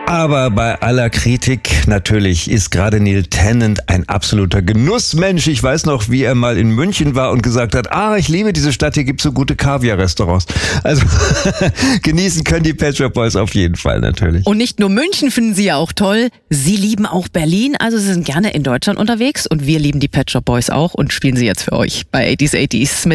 Aber bei aller Kritik natürlich ist gerade Neil Tennant ein absoluter Genussmensch. Ich weiß noch, wie er mal in München war und gesagt hat, ich liebe diese Stadt, hier gibt's so gute Kaviar-Restaurants. Also genießen können die Pet Shop Boys auf jeden Fall natürlich. Und nicht nur München finden Sie ja auch toll, Sie lieben auch Berlin, also Sie sind gerne in Deutschland unterwegs und wir lieben die Pet Shop Boys auch und spielen sie jetzt für euch bei 80s, 80s mit